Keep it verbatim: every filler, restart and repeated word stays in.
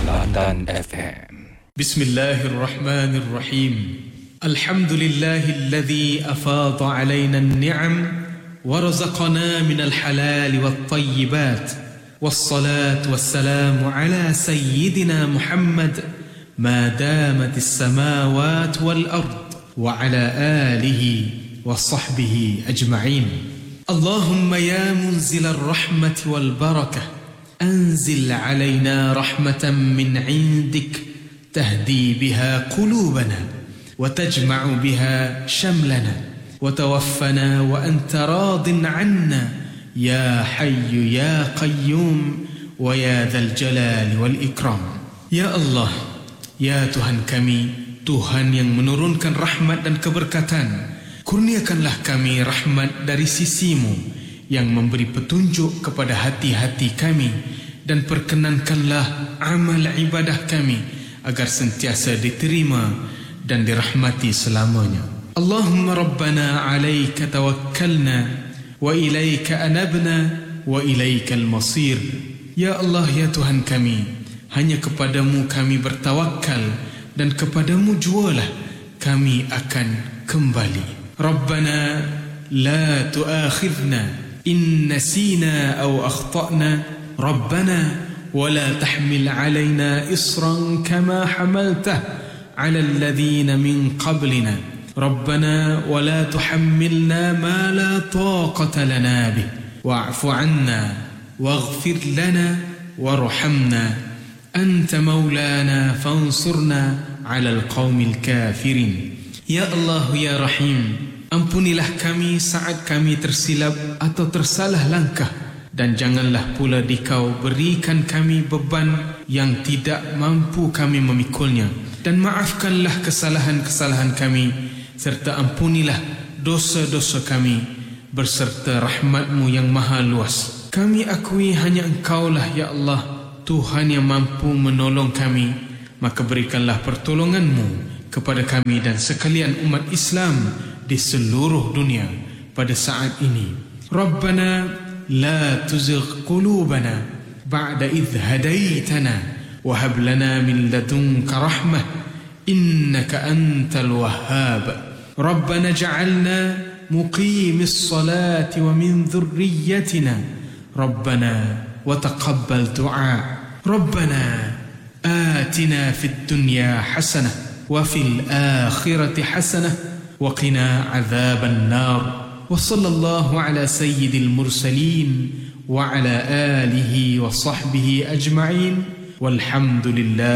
Kelantan F M. Bismillahirrahmanirrahim. Alhamdulillahilladzi afadha alaina an-ni'am wa razaqana minal halal wat tayyibat. Wassalatu wassalamu ala sayyidina Muhammad ma damatis samawati wal ard wa ala alihi wa sahbihi ajma'in. Allahumma ya munzilar rahmati wal barakah أنزل علينا رحمة من عندك تهدي بها قلوبنا وتجمع بها شملنا وتوفنا وأنت راض عنا يا حي يا قيوم ويا ذا الجلال والإكرام. Ya Allah, ya Tuhan kami, Tuhan yang menurunkan rahmat dan keberkatan, kurniakanlah kami rahmat dari sisimu yang memberi petunjuk kepada hati-hati kami, dan perkenankanlah amal ibadah kami agar sentiasa diterima dan dirahmati selamanya. Allahumma Rabbana alaika tawakkalna wa ilaika anabna wa ilaikal masir. Ya Allah, ya Tuhan kami, hanya kepadamu kami bertawakal dan kepadamu jualah kami akan kembali. Rabbana la tu'akhidna إن نسينا أو أخطأنا ربنا ولا تحمل علينا إصرا كما حملته على الذين من قبلنا ربنا ولا تحملنا ما لا طاقة لنا به واعف عنا واغفر لنا وارحمنا أنت مولانا فانصرنا على القوم الكافرين. يا الله يا رحيم, ampunilah kami saat kami tersilap atau tersalah langkah, dan janganlah pula Dikau berikan kami beban yang tidak mampu kami memikulnya, dan maafkanlah kesalahan-kesalahan kami, serta ampunilah dosa-dosa kami berserta rahmat-Mu yang maha luas. Kami akui hanya Engkaulah ya Allah Tuhan yang mampu menolong kami, maka berikanlah pertolongan-Mu kepada kami dan sekalian umat Islam di seluruh dunia pada saat ini. Rabbana la tuzigh qulubana ba'da idh hadaitana wa hab lana min ladunka rahmah innaka antal wahhab. Rabbana ja'alna muqimis salati wa min dhurriyyatina Rabbana wa taqabbal du'a. Rabbana atina fid dunya hasanah wa fil akhirati hasanah وقنا عذاب النار. وصلى الله على سيد المرسلين وعلى آله وصحبه أجمعين والحمد لله